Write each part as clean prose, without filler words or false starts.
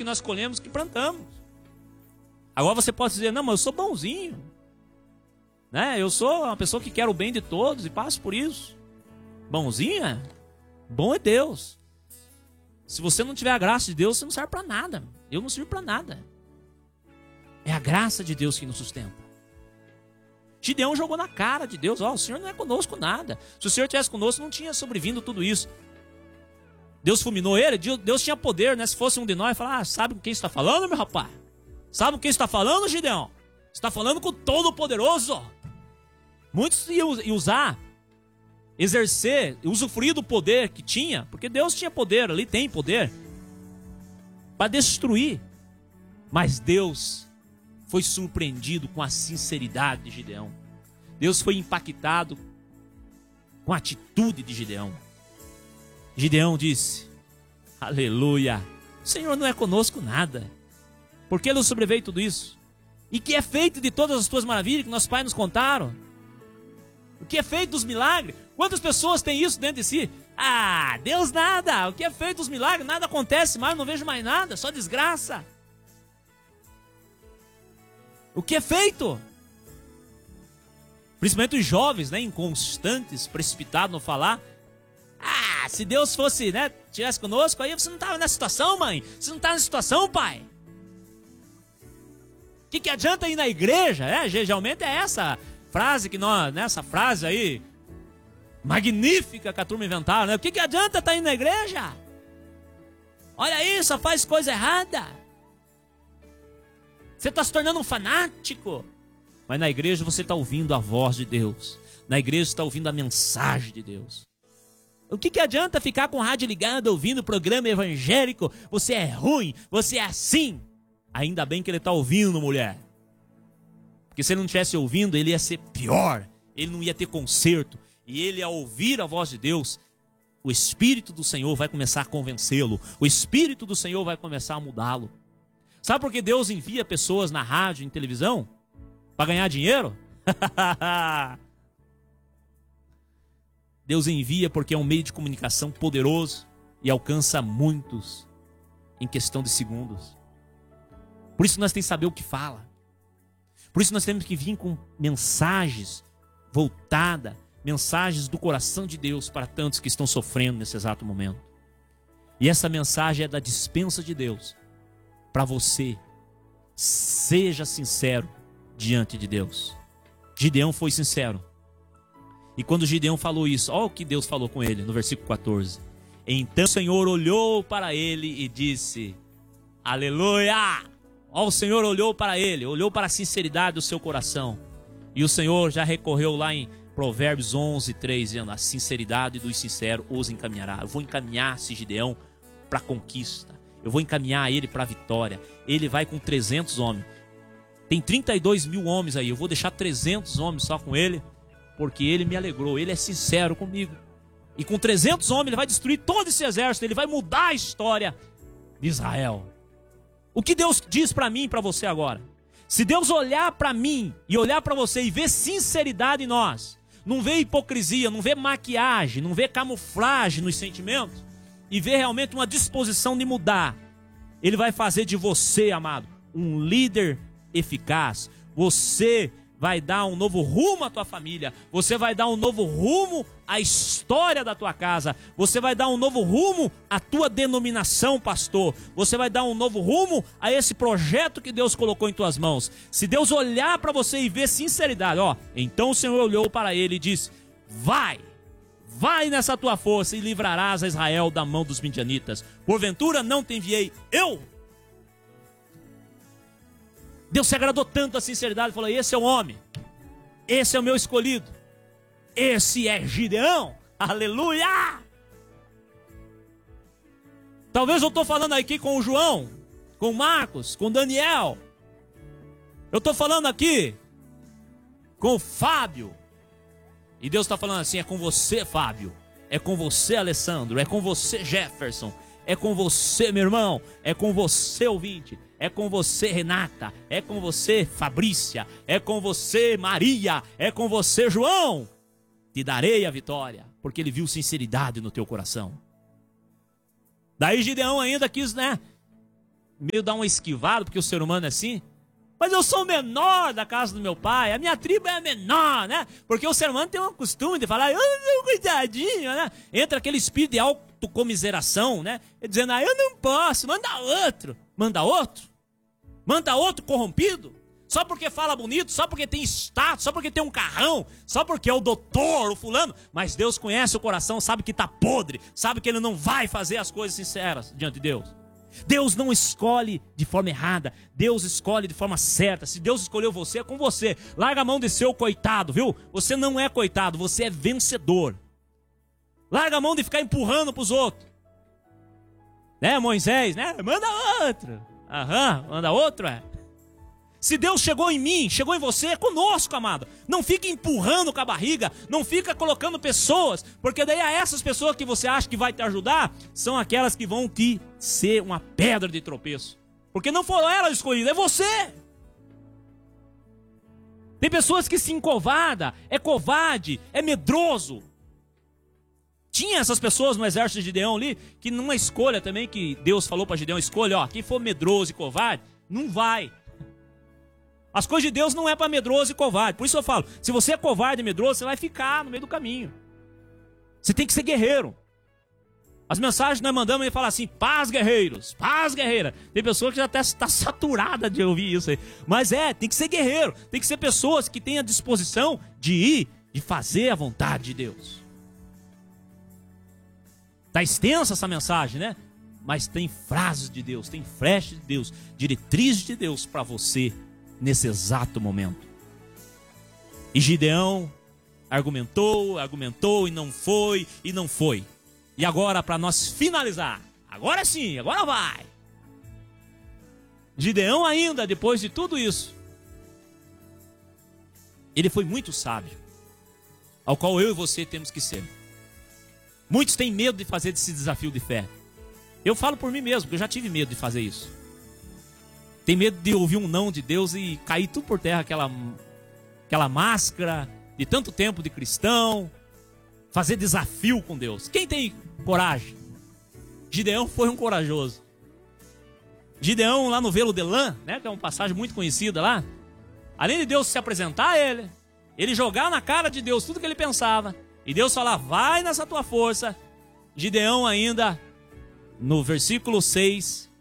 que nós colhemos o que plantamos. Agora você pode dizer, não, mas eu sou bonzinho, né? Eu sou uma pessoa que quer o bem de todos e passo por isso. Bonzinha? Bom é Deus. Se você não tiver a graça de Deus, você não serve para nada. Eu não sirvo para nada. É a graça de Deus que nos sustenta. Gideão jogou na cara de Deus, o Senhor não é conosco nada. Se o Senhor tivesse conosco, não tinha sobrevindo tudo isso. Deus fulminou ele, Deus tinha poder, né? Se fosse um de nós, falar, sabe com quem você está falando, meu rapaz? Sabe com quem você está falando, Gideão? Você está falando com o Todo-Poderoso. Muitos iam usar, exercer, usufruir do poder que tinha, porque Deus tinha poder, ali tem poder, para destruir. Mas Deus foi surpreendido com a sinceridade de Gideão. Deus foi impactado com a atitude de Gideão. Gideão disse, aleluia, o Senhor não é conosco nada. Por que nos sobreveio tudo isso? E que é feito de todas as tuas maravilhas que nossos pais nos contaram? O que é feito dos milagres? Quantas pessoas têm isso dentro de si? Ah, Deus nada. O que é feito dos milagres? Nada acontece mais, não vejo mais nada, só desgraça. O que é feito? Principalmente os jovens, né, inconstantes, precipitados no falar. Ah, se Deus fosse, né, tivesse conosco, aí você não estava nessa situação, mãe. Você não está nessa situação, pai. O que adianta ir na igreja? Geralmente é essa frase que nós, nessa frase aí, magnífica que a turma inventaram, né? O que adianta estar indo na igreja? Olha aí, só faz coisa errada. Você está se tornando um fanático. Mas na igreja você está ouvindo a voz de Deus. Na igreja você está ouvindo a mensagem de Deus. O que adianta ficar com o rádio ligado, ouvindo o programa evangélico? Você é ruim, você é assim. Ainda bem que ele está ouvindo, mulher. Porque se ele não estivesse ouvindo, ele ia ser pior. Ele não ia ter conserto. E ele, ao ouvir a voz de Deus, o Espírito do Senhor vai começar a convencê-lo. O Espírito do Senhor vai começar a mudá-lo. Sabe por que Deus envia pessoas na rádio e em televisão? Para ganhar dinheiro? Deus envia porque é um meio de comunicação poderoso e alcança muitos em questão de segundos. Por isso nós temos que saber o que fala. Por isso nós temos que vir com mensagens voltadas, mensagens do coração de Deus para tantos que estão sofrendo nesse exato momento. E essa mensagem é da dispensa de Deus para você. Seja sincero diante de Deus. Gideão foi sincero. E quando Gideão falou isso, olha o que Deus falou com ele no versículo 14. Então o Senhor olhou para ele e disse, aleluia! Ó, o Senhor olhou para ele, olhou para a sinceridade do seu coração. E o Senhor já recorreu lá em Provérbios 11, 3, dizendo, a sinceridade dos sinceros os encaminhará. Eu vou encaminhar esse Gideão para a conquista. Eu vou encaminhar ele para a vitória. Ele vai com 300 homens. Tem 32 mil homens aí. Eu vou deixar 300 homens só com ele, porque ele me alegrou. Ele é sincero comigo. E com 300 homens ele vai destruir todo esse exército. Ele vai mudar a história de Israel. O que Deus diz para mim e para você agora? Se Deus olhar para mim e olhar para você e ver sinceridade em nós, não vê hipocrisia, não vê maquiagem, não vê camuflagem nos sentimentos, e vê realmente uma disposição de mudar, Ele vai fazer de você, amado, um líder eficaz. Você vai dar um novo rumo à tua família. Você vai dar um novo rumo à história da tua casa. Você vai dar um novo rumo à tua denominação, pastor. Você vai dar um novo rumo a esse projeto que Deus colocou em tuas mãos. Se Deus olhar para você e ver sinceridade, então o Senhor olhou para ele e disse, vai nessa tua força e livrarás a Israel da mão dos midianitas. Porventura não te enviei eu? Deus se agradou tanto da sinceridade e falou, esse é o homem, esse é o meu escolhido, esse é Gideão, aleluia! Talvez eu estou falando aqui com o João, com o Marcos, com o Daniel, eu estou falando aqui com o Fábio, e Deus está falando assim, é com você, Fábio, é com você, Alessandro, é com você, Jefferson, é com você, meu irmão, é com você, ouvinte, é com você, Renata, é com você, Fabrícia, é com você, Maria, é com você, João. Te darei a vitória, porque ele viu sinceridade no teu coração. Daí Gideão ainda quis, meio dar uma esquivada, porque o ser humano é assim. Mas eu sou o menor da casa do meu pai, a minha tribo é a menor, né? Porque o ser humano tem um costume de falar, eu não cuidadinho, né? Entra aquele espírito de autocomiseração, né? Dizendo, eu não posso, manda outro. Manda outro? Manda outro corrompido? Só porque fala bonito, só porque tem status, só porque tem um carrão, só porque é o doutor, o fulano. Mas Deus conhece o coração, sabe que está podre, sabe que ele não vai fazer as coisas sinceras diante de Deus. Deus não escolhe de forma errada, Deus escolhe de forma certa. Se Deus escolheu você, é com você. Larga a mão de ser o coitado, viu? Você não é coitado, você é vencedor. Larga a mão de ficar empurrando para os outros. Né, Moisés, né? Manda outro. Manda outro, é. Se Deus chegou em mim, chegou em você, é conosco, amado. Não fica empurrando com a barriga, não fica colocando pessoas, porque daí essas pessoas que você acha que vai te ajudar, são aquelas que vão te ser uma pedra de tropeço. Porque não foram elas escolhidas, é você. Tem pessoas que se encovardam, é covarde, é medroso. Tinha essas pessoas no exército de Gideão ali, que numa escolha também, que Deus falou para Gideão, escolha, quem for medroso e covarde, não vai. As coisas de Deus não é para medroso e covarde. Por isso eu falo, se você é covarde e medroso, você vai ficar no meio do caminho. Você tem que ser guerreiro. As mensagens que nós mandamos, ele fala assim, paz guerreiros, paz guerreira. Tem pessoa que já até está saturada de ouvir isso aí. Mas tem que ser guerreiro. Tem que ser pessoas que têm a disposição de ir, de fazer a vontade de Deus. Está extensa essa mensagem, né? Mas tem frases de Deus, tem flechas de Deus, diretrizes de Deus para você nesse exato momento. E Gideão argumentou e não foi. E agora, para nós finalizar, agora sim, agora vai. Gideão ainda, depois de tudo isso, ele foi muito sábio, ao qual eu e você temos que ser. Muitos têm medo de fazer esse desafio de fé. Eu falo por mim mesmo, porque eu já tive medo de fazer isso. Tem medo de ouvir um não de Deus e cair tudo por terra, aquela máscara de tanto tempo de cristão, fazer desafio com Deus. Quem tem coragem? Gideão foi um corajoso. Gideão lá no velo de lã, né, que é uma passagem muito conhecida lá, além de Deus se apresentar a ele jogar na cara de Deus tudo que ele pensava, e Deus falar, vai nessa tua força. Gideão ainda, no versículo 6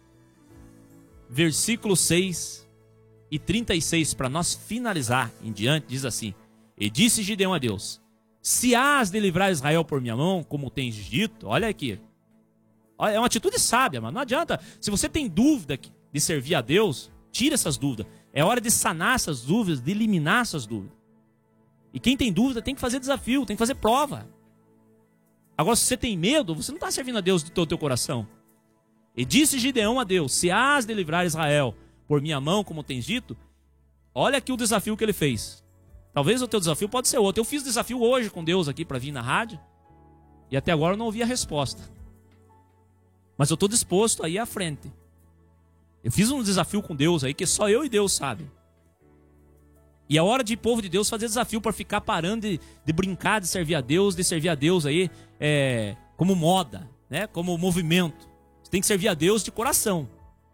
e 36, para nós finalizar em diante, diz assim, e disse Gideão a Deus, se hás de livrar Israel por minha mão, como tens dito, olha aqui, é uma atitude sábia, mas não adianta, se você tem dúvida de servir a Deus, tira essas dúvidas, é hora de sanar essas dúvidas, de eliminar essas dúvidas, e quem tem dúvida tem que fazer desafio, tem que fazer prova. Agora se você tem medo, você não está servindo a Deus do teu coração. E disse Gideão a Deus, se hás de livrar Israel por minha mão, como tens dito, olha aqui o desafio que ele fez. Talvez o teu desafio pode ser outro. Eu fiz desafio hoje com Deus aqui para vir na rádio, e até agora eu não ouvi a resposta. Mas eu estou disposto a ir à frente. Eu fiz um desafio com Deus aí, que só eu e Deus sabem. E é hora de povo de Deus fazer desafio para ficar parando de brincar de servir a Deus aí como moda, né? Como movimento. Você tem que servir a Deus de coração.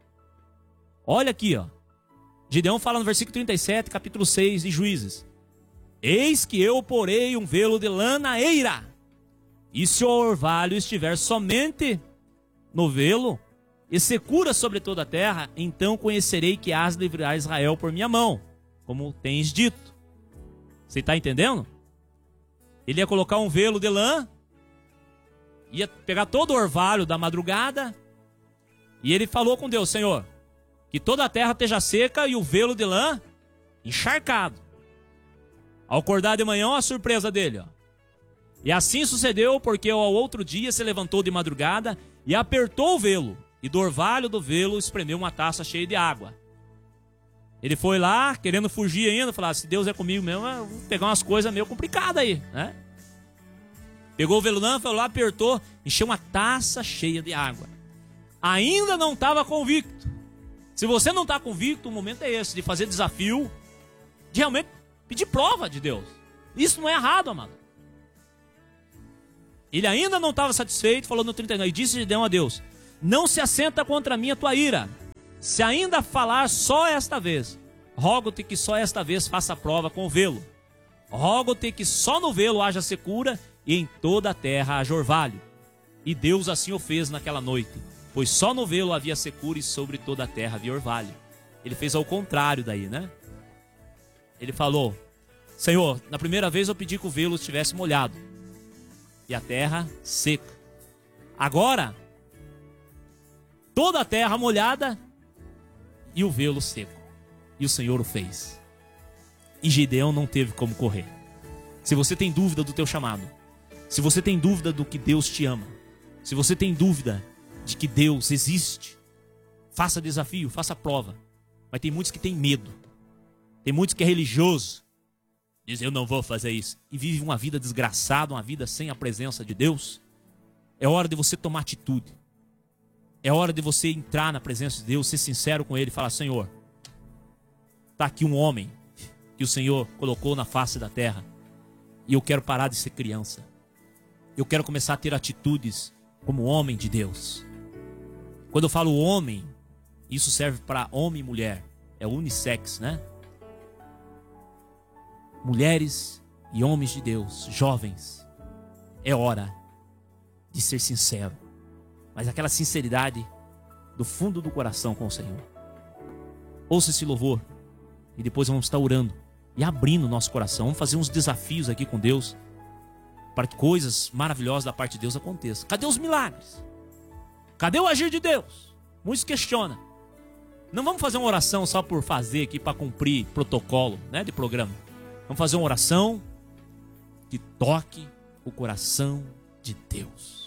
Olha aqui, Gideão fala no versículo 37, capítulo 6 de Juízes. Eis que eu porei um velo de lã na eira, e se o orvalho estiver somente no velo, e secura sobre toda a terra, então conhecerei que hás de livrar Israel por minha mão, como tens dito. Você está entendendo? Ele ia colocar um velo de lã, ia pegar todo o orvalho da madrugada, e ele falou com Deus, Senhor, que toda a terra esteja seca e o velo de lã encharcado. Ao acordar de manhã, a surpresa dele, E assim sucedeu, porque ao outro dia se levantou de madrugada e apertou o velo, e do orvalho do velo espremeu uma taça cheia de água. Ele foi lá, querendo fugir ainda, falar, se Deus é comigo mesmo, eu vou pegar umas coisas meio complicadas aí, né? Pegou o velo lã, foi lá, apertou, encheu uma taça cheia de água. Ainda não estava convicto. Se você não está convicto, o momento é esse, de fazer desafio, de realmente pedir prova de Deus. Isso não é errado, amado. Ele ainda não estava satisfeito, falou no 39, e disse Gideão a Deus, não se assenta contra mim a tua ira. Se ainda falar só esta vez, rogo-te que só esta vez faça prova com o velo. Rogo-te que só no velo haja secura e em toda a terra haja orvalho. E Deus assim o fez naquela noite, pois só no velo havia secura e sobre toda a terra havia orvalho. Ele fez ao contrário daí, né? Ele falou: Senhor, na primeira vez eu pedi que o velo estivesse molhado e a terra seca. Agora, toda a terra molhada e o velo seco. E o Senhor o fez. E Gideão não teve como correr. Se você tem dúvida do teu chamado, se você tem dúvida do que Deus te ama, se você tem dúvida de que Deus existe, faça desafio, faça prova. Mas tem muitos que têm medo. Tem muitos que é religioso. Diz, eu não vou fazer isso. E vive uma vida desgraçada, uma vida sem a presença de Deus. É hora de você tomar atitude. É hora de você entrar na presença de Deus, ser sincero com Ele e falar: Senhor, está aqui um homem que o Senhor colocou na face da terra. E eu quero parar de ser criança. Eu quero começar a ter atitudes como homem de Deus. Quando eu falo homem, isso serve para homem e mulher. É unissex, né? Mulheres e homens de Deus, jovens, é hora de ser sincero. Mas aquela sinceridade do fundo do coração com o Senhor. Ouça esse louvor e depois vamos estar orando e abrindo o nosso coração. Vamos fazer uns desafios aqui com Deus para que coisas maravilhosas da parte de Deus aconteçam. Cadê os milagres? Cadê o agir de Deus? Muitos questionam. Não vamos fazer uma oração só por fazer aqui para cumprir protocolo, né, de programa. Vamos fazer uma oração que toque o coração de Deus.